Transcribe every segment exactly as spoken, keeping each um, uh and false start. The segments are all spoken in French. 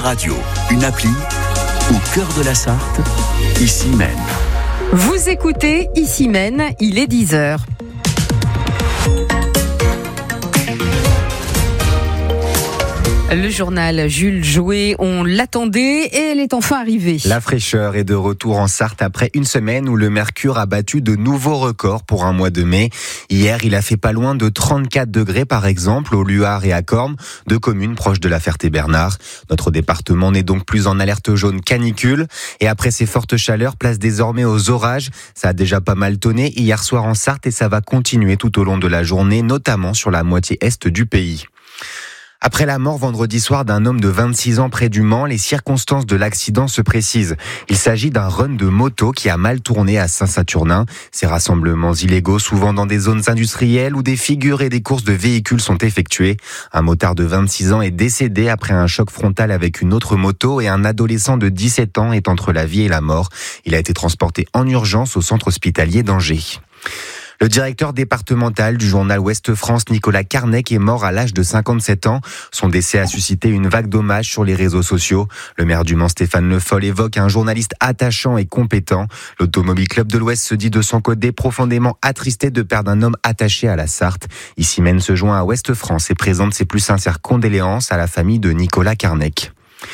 Radio, une appli au cœur de la Sarthe, ici Maine. Vous écoutez Ici Maine, il est dix heures. Le journal Jules Jouet, on l'attendait et elle est enfin arrivée. La fraîcheur est de retour en Sarthe après une semaine où le mercure a battu de nouveaux records pour un mois de mai. Hier, il a fait pas loin de trente-quatre degrés par exemple au Luard et à Cormes, deux communes proches de la Ferté-Bernard. Notre département n'est donc plus en alerte jaune canicule. Et après ces fortes chaleurs, place désormais aux orages. Ça a déjà pas mal tonné hier soir en Sarthe et ça va continuer tout au long de la journée, notamment sur la moitié est du pays. Après la mort vendredi soir d'un homme de vingt-six ans près du Mans, les circonstances de l'accident se précisent. Il s'agit d'un run de moto qui a mal tourné à Saint-Saturnin. Ces rassemblements illégaux, souvent dans des zones industrielles où des figures et des courses de véhicules sont effectuées. Un motard de vingt-six ans est décédé après un choc frontal avec une autre moto et un adolescent de dix-sept ans est entre la vie et la mort. Il a été transporté en urgence au centre hospitalier d'Angers. Le directeur départemental du journal Ouest France, Nicolas Carnec, est mort à l'âge de cinquante-sept ans. Son décès a suscité une vague d'hommages sur les réseaux sociaux. Le maire du Mans, Stéphane Le Foll, évoque un journaliste attachant et compétent. L'Automobile Club de l'Ouest se dit de son côté profondément attristé de perdre un homme attaché à la Sarthe. Ici Maine se joint à Ouest France et présente ses plus sincères condoléances à la famille de Nicolas Carnec.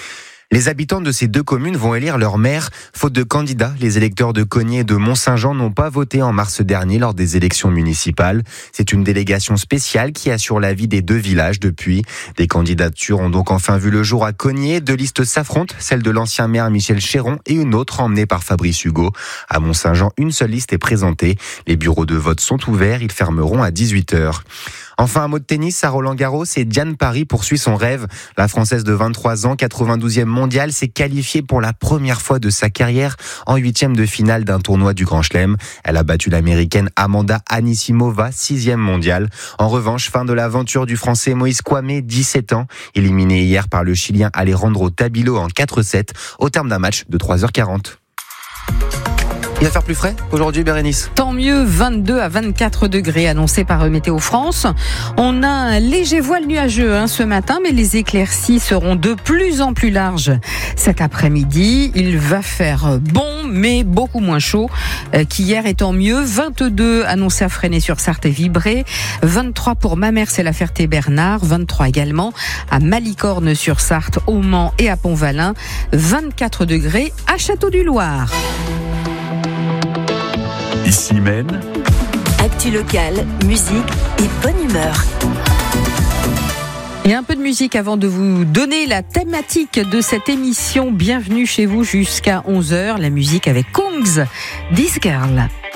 Les habitants de ces deux communes vont élire leur maire. Faute de candidats, les électeurs de Cogné et de Mont-Saint-Jean n'ont pas voté en mars dernier lors des élections municipales. C'est une délégation spéciale qui assure la vie des deux villages depuis. Des candidatures ont donc enfin vu le jour à Cogné. Deux listes s'affrontent, celle de l'ancien maire Michel Chéron et une autre emmenée par Fabrice Hugo. À Mont-Saint-Jean, une seule liste est présentée. Les bureaux de vote sont ouverts, ils fermeront à dix-huit heures. Enfin, un mot de tennis à Roland-Garros et Diane Parry poursuit son rêve. La Française de vingt-trois ans, quatre-vingt-douzième mondiale, s'est qualifiée pour la première fois de sa carrière en huitième de finale d'un tournoi du Grand Chelem. Elle a battu l'américaine Amanda Anisimova, sixième mondiale. En revanche, fin de l'aventure du français Moïse Kouamé, dix-sept ans, éliminé hier par le chilien Alejandro Tabilo en quatre sept au terme d'un match de trois heures quarante. Il va faire plus frais aujourd'hui, Bérénice. Tant mieux, vingt-deux à vingt-quatre degrés annoncés par Météo France. On a un léger voile nuageux hein, ce matin, mais les éclaircies seront de plus en plus larges cet après-midi. Il va faire bon, mais beaucoup moins chaud euh, qu'hier et tant mieux. vingt-deux annoncés à Fresnay-sur-Sarthe et Vibré. vingt-trois pour Mamers et la Ferté-Bernard. vingt-trois également à Malicorne-sur-Sarthe, au Mans et à Pont-Valin. vingt-quatre degrés à Château-du-Loir. Ici Maine. Actu locale, musique et bonne humeur. Et un peu de musique avant de vous donner la thématique de cette émission. Bienvenue chez vous jusqu'à onze heures. La musique avec Kongs, This Girl.